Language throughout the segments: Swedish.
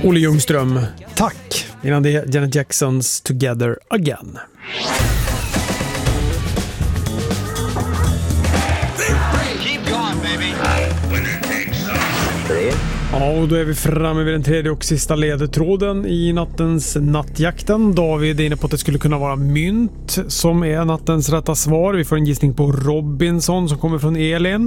Olle Ljungström, tack. Innan det Janet Jacksons Together Again. Ja, och då är vi framme vid den tredje och sista ledtråden i nattens nattjakten. David är inne på att det skulle kunna vara mynt som är nattens rätta svar. Vi får en gissning på Robinson som kommer från Elin.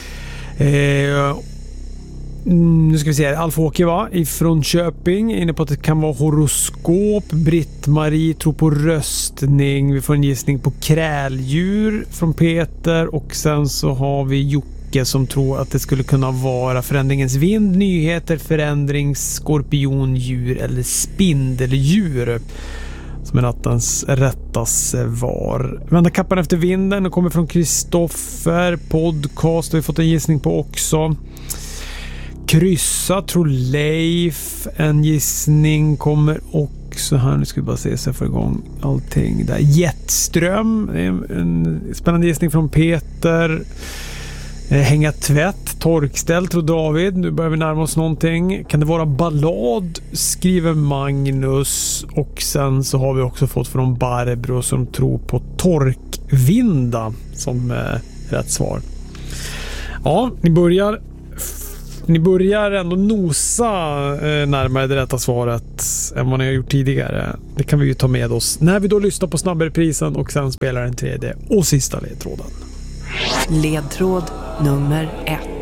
Nu ska vi se, Alf-Åke ifrån Köping inne på att det kan vara horoskop. Britt-Marie tror på röstning. Vi får en gissning på kräldjur från Peter. Och sen så har vi Jocke som tror att det skulle kunna vara förändringens vind, nyheter, förändrings, skorpion, djur eller spindeldjur som är nattens rätta svar. Vända kappan efter vinden och kommer från Kristoffer. Podcast har vi fått en gissning på också. Kryssa tror Leif. En gissning kommer också här. Nu ska vi bara se så jag får igång allting där. Jetström. En spännande gissning från Peter. Hänga tvätt. Torkställ tror David. Nu börjar vi närma oss någonting. Kan det vara ballad? Skriver Magnus. Och sen så har vi också fått från Barbro som tror på torkvinda som rätt svar. Ja, ni börjar ändå nosa närmare det rätta svaret än vad ni har gjort tidigare. Det kan vi ju ta med oss när vi då lyssnar på snabbreprisen och sen spelar den tredje och sista ledtråden. Ledtråd nummer 1.